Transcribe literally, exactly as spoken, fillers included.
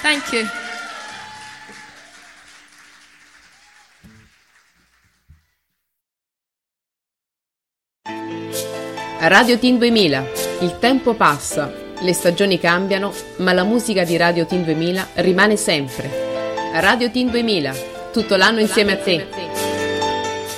Thank you. Radio Teen duemila. Il tempo passa, le stagioni cambiano, ma la musica di Radio Teen duemila rimane sempre. Radio Teen duemila, tutto l'anno insieme a te.